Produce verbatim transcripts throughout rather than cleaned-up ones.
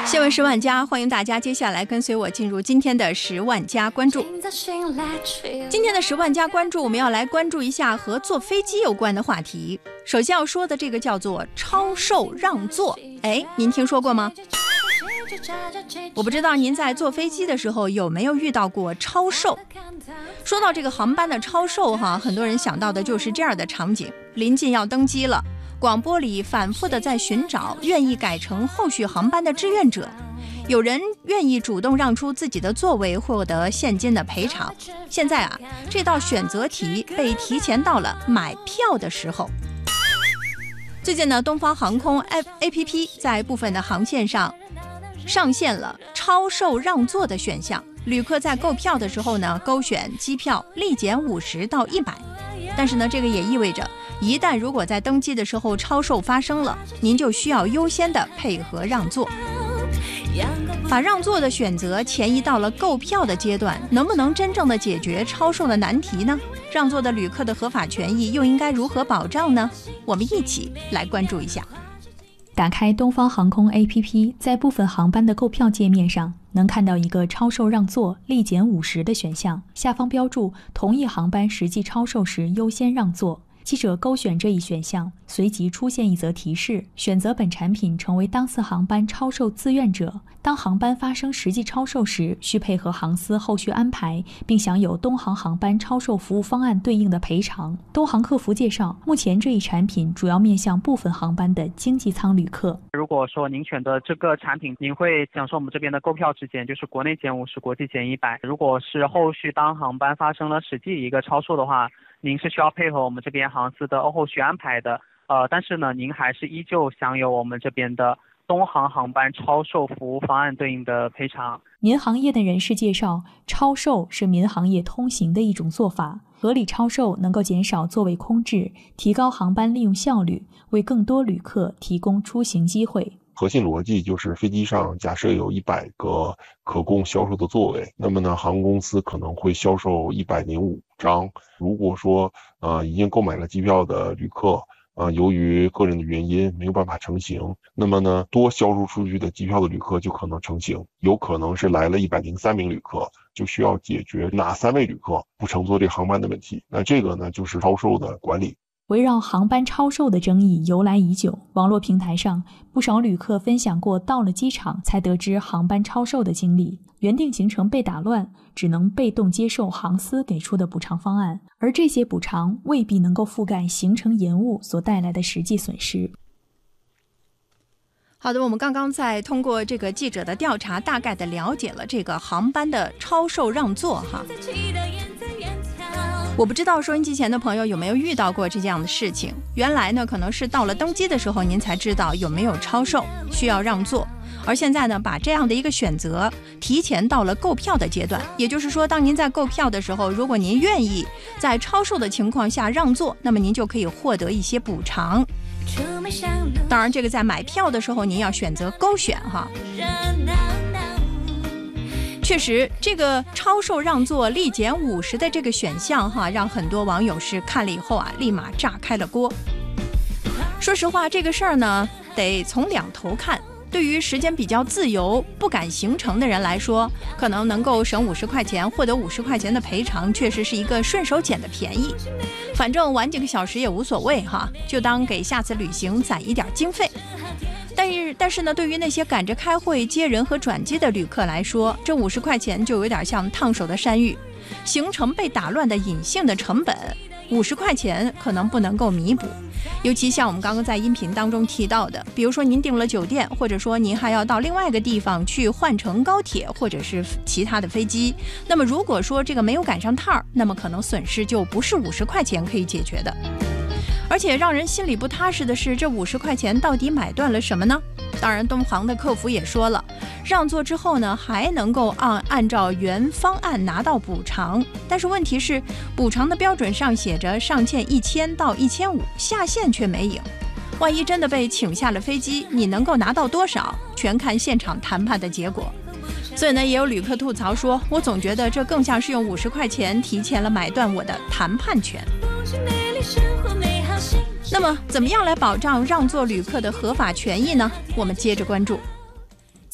新闻十万加，欢迎大家接下来跟随我进入今天的十万加关注。今天的十万加关注，我们要来关注一下和坐飞机有关的话题。首先要说的这个叫做超售让座，哎，您听说过吗？我不知道您在坐飞机的时候有没有遇到过超售。说到这个航班的超售哈，很多人想到的就是这样的场景：临近要登机了，广播里反复的在寻找愿意改成后续航班的志愿者，有人愿意主动让出自己的座位获得现金的赔偿。现在啊，这道选择题被提前到了买票的时候。最近呢，东方航空 A P P 在部分的航线上上线了超售让座的选项，旅客在购票的时候呢，勾选机票立减五十到一百。但是呢，这个也意味着一旦如果在登机的时候超售发生了，您就需要优先的配合让座。把让座的选择前移到了购票的阶段，能不能真正的解决超售的难题呢？让座的旅客的合法权益又应该如何保障呢？我们一起来关注一下。 打开东方航空 A P P， 在部分航班的购票界面上，能看到一个超售让座立减五十的选项，下方标注同一航班实际超售时优先让座。记者勾选这一选项，随即出现一则提示：选择本产品成为当次航班超售自愿者，当航班发生实际超售时，需配合航司后续安排，并享有东航航班超售服务方案对应的赔偿。东航客服介绍，目前这一产品主要面向部分航班的经济舱旅客。 如果说您选择这个产品，您会享受我们这边的购票直减，就是国内减五十，国际减一百。如果是后续当航班发生了实际一个超售的话，您是需要配合我们这边航司的后续安排的，呃，但是呢，您还是依旧享有我们这边的东航航班超售服务方案对应的赔偿。 民航业的人士介绍，超售是民航业通行的一种做法，合理超售能够减少座位空置，提高航班利用效率，为更多旅客提供出行机会。 核心逻辑就是飞机上假设有一百个可供销售的座位，那么呢，航空公司可能会销售一百零五张。如果说呃已经购买了机票的旅客呃由于个人的原因没有办法成行，那么呢，多销售出去的机票的旅客就可能成行。有可能是来了一百零三名旅客，就需要解决哪三位旅客不乘坐这个航班的问题。那这个呢，就是超售的管理。 围绕航班超售的争议由来已久，网络平台上不少旅客分享过到了机场才得知航班超售的经历，原定行程被打乱，只能被动接受航司给出的补偿方案，而这些补偿未必能够覆盖行程延误所带来的实际损失。 好的，我们刚刚在通过这个记者的调查，大概的了解了这个航班的超售让座哈。我不知道收音机前的朋友有没有遇到过这样的事情。原来呢，可能是到了登机的时候，您才知道有没有超售，需要让座。而现在呢，把这样的一个选择提前到了购票的阶段，也就是说，当您在购票的时候，如果您愿意在超售的情况下让座，那么您就可以获得一些补偿。当然，这个在买票的时候，您要选择勾选哈。确实，这个超售让座立减五十的这个选项哈，让很多网友是看了以后啊，立马炸开了锅。说实话，这个事儿呢，得从两头看。对于时间比较自由、不赶行程的人来说，可能能够省五十块钱，获得五十块钱的赔偿，确实是一个顺手捡的便宜。反正晚几个小时也无所谓哈，就当给下次旅行攒一点经费。但是，但是呢，对于那些赶着开会、接人和转机的旅客来说，这五十块钱就有点像烫手的山芋，行程被打乱的隐性的成本，五十块钱可能不能够弥补。尤其像我们刚刚在音频当中提到的，比如说您订了酒店，或者说您还要到另外一个地方去换乘高铁或者是其他的飞机，那么如果说这个没有赶上趟，那么可能损失就不是五十块钱可以解决的。而且让人心里不踏实的是，这五十块钱到底买断了什么呢？当然，东航的客服也说了，让座之后呢，还能够按按照原方案拿到补偿。但是问题是，补偿的标准上写着上限一千到一千五，下限却没影。万一真的被请下了飞机，你能够拿到多少，全看现场谈判的结果。所以呢，也有旅客吐槽说，我总觉得这更像是用五十块钱提前了买断我的谈判权。那么怎么样来保障让座旅客的合法权益呢？我们接着关注。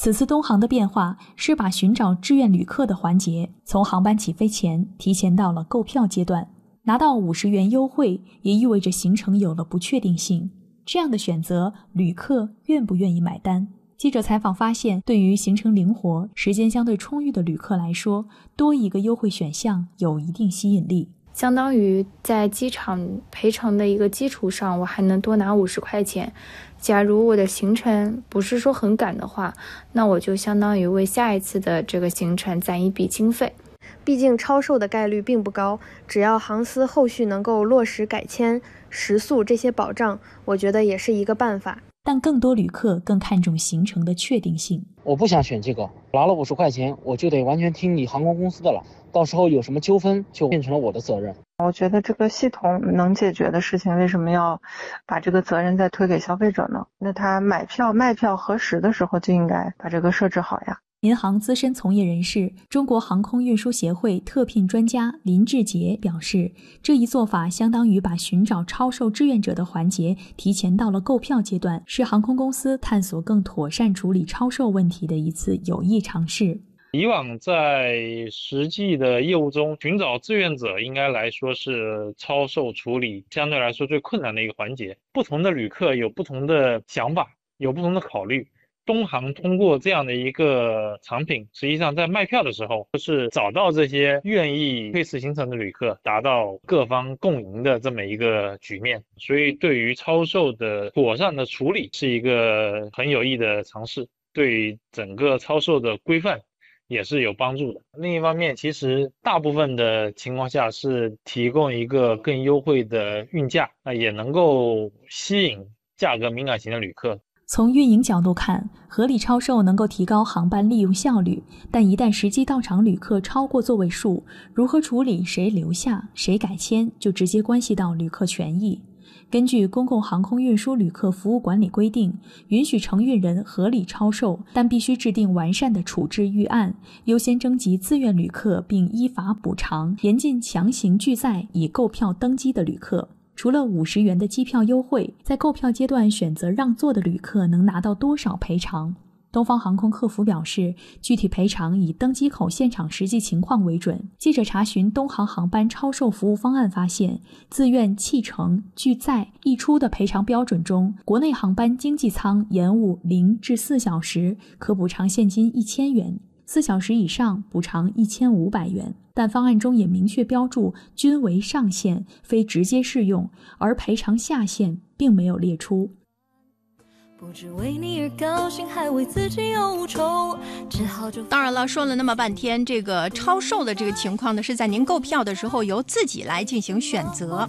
此次东航的变化是把寻找志愿旅客的环节从航班起飞前提前到了购票阶段，拿到五十元优惠也意味着行程有了不确定性。这样的选择，旅客愿不愿意买单？记者采访发现，对于行程灵活、时间相对充裕的旅客来说，多一个优惠选项有一定吸引力。 相当于在机场赔偿的一个基础上，我还能多拿五十块钱。假如我的行程不是说很赶的话，那我就相当于为下一次的这个行程攒一笔经费。 毕竟超售的概率并不高，只要航司后续能够落实改签、食宿这些保障，我觉得也是一个办法。 但更多旅客更看重行程的确定性。 我不想选这个，拿了五十块钱，我就得完全听你航空公司的了，到时候有什么纠纷就变成了我的责任。 我觉得这个系统能解决的事情，为什么要把这个责任再推给消费者呢？那他买票卖票核实的时候就应该把这个设置好呀。 民航资深从业人士、中国航空运输协会特聘专家林志杰表示，这一做法相当于把寻找超售志愿者的环节提前到了购票阶段，是航空公司探索更妥善处理超售问题的一次有益尝试。 以往在实际的业务中，寻找志愿者应该来说是超售处理相对来说最困难的一个环节。不同的旅客有不同的想法，有不同的考虑。东航通过这样的一个产品，实际上在卖票的时候是找到这些愿意推迟行程的旅客，达到各方共赢的这么一个局面。所以对于超售的妥善的处理是一个很有益的尝试，对于整个超售的规范也是有帮助的。另一方面，其实大部分的情况下是提供一个更优惠的运价，也能够吸引价格敏感型的旅客。 从运营角度看，合理超售能够提高航班利用效率，但一旦实际到场旅客超过座位数，如何处理谁留下谁改签，就直接关系到旅客权益。根据《公共航空运输旅客服务管理规定》，允许承运人合理超售，但必须制定完善的处置预案，优先征集自愿旅客并依法补偿，严禁强行拒载已购票登机的旅客。除了五十元的机票优惠，在购票阶段选择让座的旅客能拿到多少赔偿？东方航空客服表示，具体赔偿以登机口现场实际情况为准。记者查询东航航班超售服务方案发现，自愿弃乘、拒载、溢出的赔偿标准中，国内航班经济舱延误零至四小时可补偿现金一千元，四小时以上补偿一千五百元。但方案中也明确标注均为上限，非直接适用，而赔偿下限并没有列出。 不知为你而高兴，还为自己忧愁。当然了，说了那么半天，这个超售的这个情况呢，是在您购票的时候由自己来进行选择。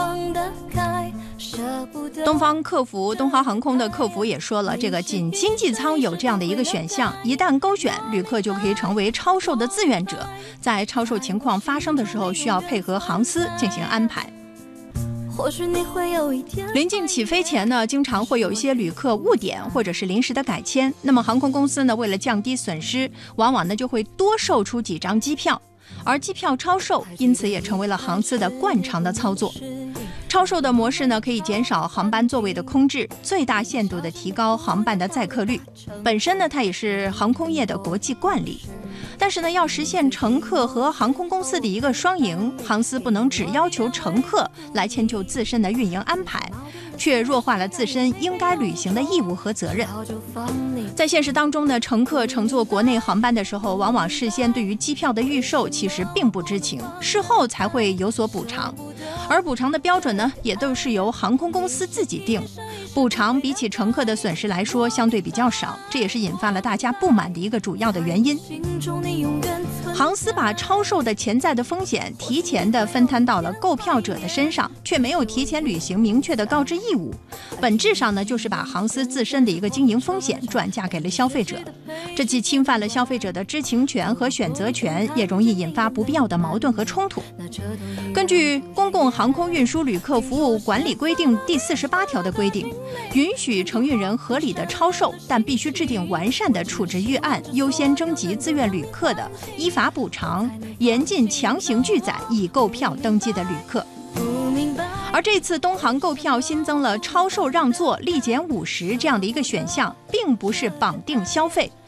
东方客服，东方航空的客服也说了，这个仅经济舱有这样的一个选项，一旦勾选，旅客就可以成为超售的志愿者，在超售情况发生的时候，需要配合航司进行安排。或许你会有一天，临近起飞前呢，经常会有一些旅客误点或者是临时的改签，那么航空公司呢，为了降低损失，往往呢就会多售出几张机票，而机票超售因此也成为了航司的惯常的操作。超售的模式呢，可以减少航班座位的空置，最大限度的提高航班的载客率。本身呢，它也是航空业的国际惯例。但是呢，要实现乘客和航空公司的一个双赢，航司不能只要求乘客来迁就自身的运营安排，却弱化了自身应该履行的义务和责任。在现实当中呢，乘客乘坐国内航班的时候，往往事先对于机票的预售其实并不知情，事后才会有所补偿，而补偿的标准呢，也都是由航空公司自己定。补偿比起乘客的损失来说相对比较少，这也是引发了大家不满的一个主要的原因。航司把超售的潜在的风险提前的分摊到了购票者的身上，却没有提前履行明确的告知义务，本质上呢，就是把航司自身的一个经营风险转嫁给了消费者，这既侵犯了消费者的知情权和选择权，也容易引发不必要的矛盾和冲突。根据《公共航空运输旅客服务管理规定》第四十八条的规定，允许承运人合理的超售，但必须制定完善的处置预案，优先征集自愿旅客的，依法补偿，严禁强行拒载已购票登记的旅客。而这次东航购票新增了超售让座立减五十这样的一个选项，并不是绑定消费，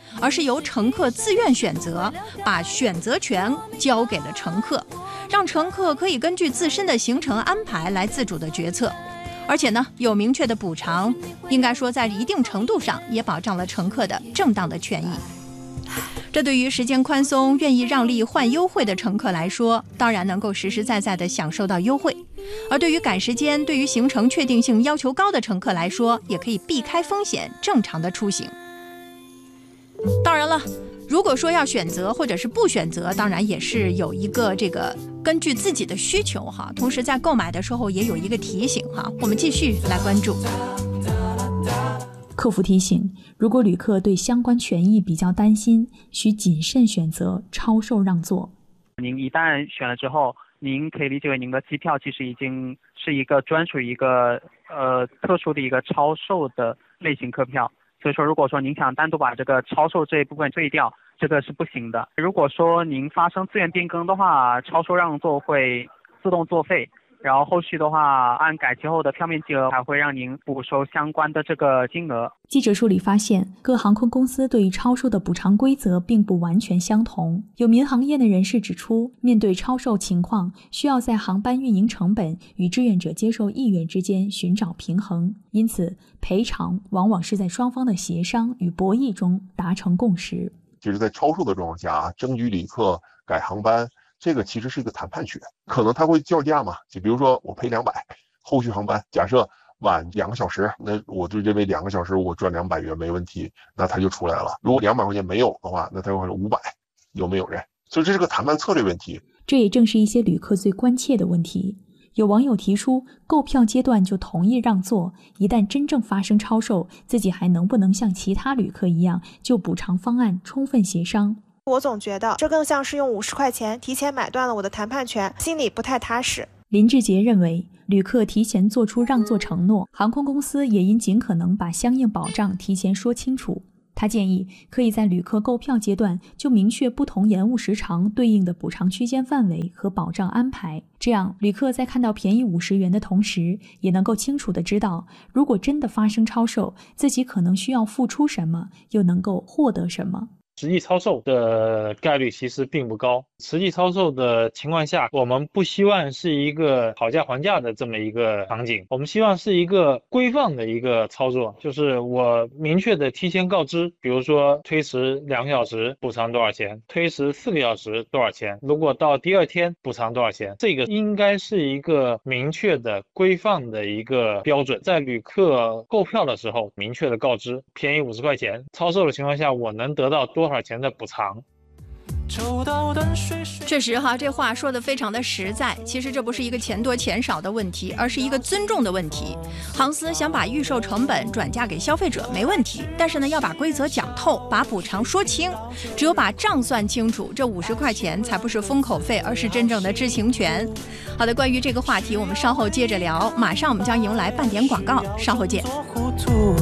而是由乘客自愿选择，把选择权交给了乘客，让乘客可以根据自身的行程安排来自主的决策。而且呢，有明确的补偿，应该说在一定程度上也保障了乘客的正当的权益。这对于时间宽松、愿意让利换优惠的乘客来说，当然能够实实在在地享受到优惠；而对于赶时间、对于行程确定性要求高的乘客来说，也可以避开风险，正常的出行。当然了，如果说要选择或者是不选择，当然也是有一个这个根据自己的需求哈，同时在购买的时候也有一个提醒哈。我们继续来关注。 客服提醒，如果旅客对相关权益比较担心，需谨慎选择超售让座。 您一旦选了之后，您可以理解为您的机票其实已经是一个专属于一个呃特殊的一个超售的类型客票。所以说，如果说您想单独把这个超售这一部分退掉，这个是不行的。如果说您发生自愿变更的话，超售让座会自动作废。然后后续的话，按改期后的票面金额还会让您补收相关的这个金额。 记者梳理发现，各航空公司对于超售的补偿规则并不完全相同。有民航业内人士指出，面对超售情况，需要在航班运营成本与志愿者接受意愿之间寻找平衡，因此赔偿往往是在双方的协商与博弈中达成共识。 其实在超售的状况下，争取旅客改航班，这个其实是一个谈判权，可能他会叫价嘛，就比如说我赔两百，后续航班假设晚两个小时，那我就认为两个小时我赚两百元没问题，那他就出来了。如果两百块钱没有的话，那他会说五百，有没有人？所以这是个谈判策略问题。 这也正是一些旅客最关切的问题。有网友提出，购票阶段就同意让座，一旦真正发生超售，自己还能不能像其他旅客一样，就补偿方案充分协商？ 我总觉得这更像是用五十块钱提前买断了我的谈判权，心里不太踏实。 林志杰认为，旅客提前做出让座承诺，航空公司也应尽可能把相应保障提前说清楚。他建议可以在旅客购票阶段就明确不同延误时长对应的补偿区间范围和保障安排，这样旅客在看到便宜五十元的同时，也能够清楚地知道，如果真的发生超售，自己可能需要付出什么，又能够获得什么。 实际超售的概率其实并不高。实际超售的情况下，我们不希望是一个讨价还价的这么一个场景，我们希望是一个规范的一个操作，就是我明确的提前告知，比如说推迟两个小时补偿多少钱，推迟四个小时多少钱，如果到第二天补偿多少钱，这个应该是一个明确的规范的一个标准。在旅客购票的时候明确的告知，便宜五十块钱，超售的情况下我能得到多多少钱的补偿。 确实哈，这话说的非常的实在。其实这不是一个钱多钱少的问题，而是一个尊重的问题。航司想把预售成本转嫁给消费者没问题，但是呢，要把规则讲透，把补偿说清。只有把账算清楚，这五十块钱才不是封口费，而是真正的知情权。好的，关于这个话题，我们稍后接着聊。马上我们将迎来半点广告，稍后见。